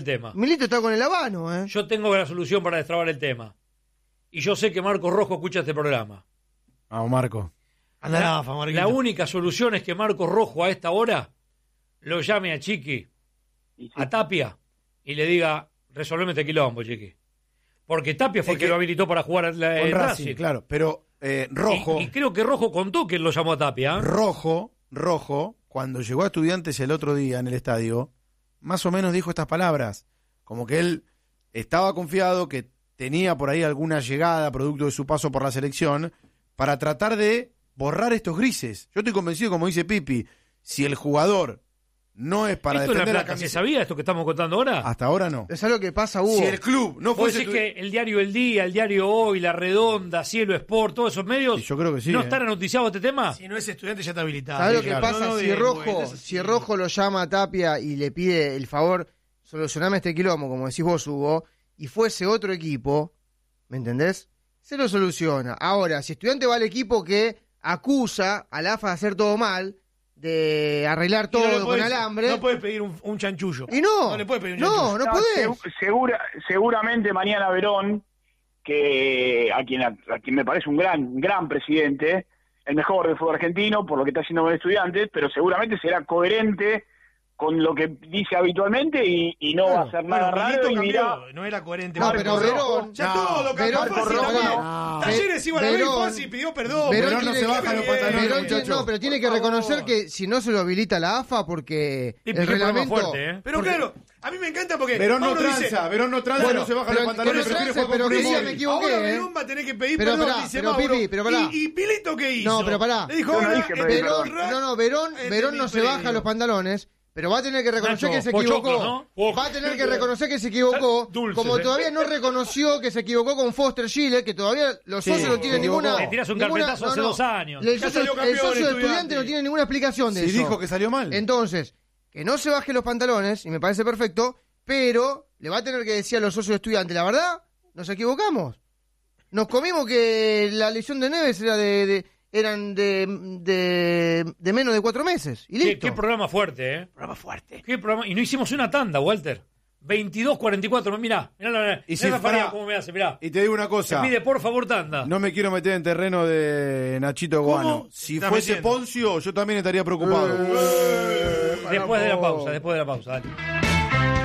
tema. Milito está con el habano, ¿eh? Yo tengo la solución para destrabar el tema. Y yo sé que Marco Rojo escucha este programa. Vamos, Marco. Anda la AFA, Marquito. La única solución es que Marco Rojo a esta hora lo llame a Chiqui, a Tapia, y le diga, resolveme este quilombo, Chiqui. Porque Tapia fue el que lo habilitó para jugar en Racing, Racing. claro. Pero Rojo... Y creo que Rojo contó que él lo llamó a Tapia. Rojo, cuando llegó a Estudiantes el otro día en el estadio, más o menos dijo estas palabras. Como que él estaba confiado, que tenía por ahí alguna llegada producto de su paso por la selección, para tratar de borrar estos grises. Yo estoy convencido, como dice Pipi, si el jugador no es para ¿Esto defender la la plata, camiseta... ¿se sabía esto que estamos contando ahora? Hasta ahora no. Es algo que pasa, Hugo. Si el club no ¿Vos fuese... decís que el diario El Día, el diario Hoy, La Redonda, Cielo Sport, todos esos medios Sí, yo creo que sí, no están anoticiados este tema? Si no es estudiante, ya está habilitado. ¿Sabes lo Sí, que claro. pasa? No, Si Rojo lo llama a Tapia y le pide el favor, solucioname este quilombo, como decís vos, Hugo, y fuese otro equipo, ¿me entendés? Se lo soluciona. Ahora, si Estudiante va al equipo que acusa a la AFA de hacer todo mal, de arreglar Y no le todo con podés- alambre... No puedes pedir un chanchullo. Y no, No le puedes pedir un chanchullo. no podés. Seguramente mañana Verón, que a quien me parece un gran presidente, el mejor del fútbol argentino, por lo que está haciendo con Estudiantes, pero seguramente será coherente con lo que dice habitualmente y no va a hacer nada raro y dirá... No era coherente. No, Marco pero Rojo. Verón... Ya no, todo, Verón, capaz, Verón, fácil, no. Talleres iba a la Verón- fácil y pidió perdón. Verón no tiene se que- baja los pantalones, Verón tiene- muchacho. no, pero tiene que Por reconocer favor. que si no se lo habilita la AFA porque Pipi, el qué programa reglamento... fuerte, ¿eh? Pero claro, a mí me encanta porque Verón no Mauro dice, tranza, Verón no tranza, Bueno, no se baja pero- los pantalones, pero prefiere tranza, jugar pero con que Playmobil. sí, me equivoqué, ahora ¿eh? Verón va a tener que pedir Pero perdón, pará, dice pero Mauro. Pipi, pero pará. ¿Y Pilito qué hizo? No, pero pará. Le dijo, Yo no ahora, dije pedir Verón, perdón. Verón no se baja los pantalones, pero va a tener que reconocer Nacho, que se pochoclo, equivocó. ¿no? Ojo. Va a tener que reconocer que se equivocó. Dulces, como ¿eh? todavía no reconoció que se equivocó con Foster Giller, que todavía los socios no tienen se equivocó. ninguna... Le tirás un ninguna- carpetazo hace 2 años. El Ya socio, salió el campeón socio de Estudiante. Estudiante no tiene ninguna explicación de Si eso. dijo que salió mal. Entonces, que no se baje los pantalones, y me parece perfecto, pero le va a tener que decir a los socios de Estudiantes, la verdad, nos equivocamos. Nos comimos que la lesión de Neves era eran de menos de 4 meses. Y listo. Qué programa fuerte, ¿eh? Programa fuerte. ¿Qué programa? Y no hicimos una tanda, Walter. 22-44, mirá Y si la Faría para- cómo me hace, mirá. Y te digo una Se cosa, pide por favor tanda. no me quiero meter en terreno de Nachito Guano. Si Está fuese metiendo. Poncio, yo también estaría preocupado. Después de la pausa, dale.